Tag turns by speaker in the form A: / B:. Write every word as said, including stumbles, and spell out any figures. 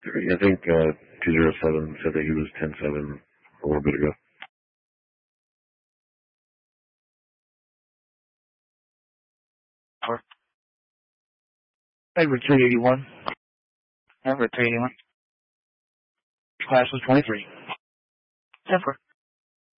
A: I think uh, two zero seven said that he was ten seven a little bit ago.
B: Edward three eighty-one. Edward three eighty-one. Class was twenty-three. ten four.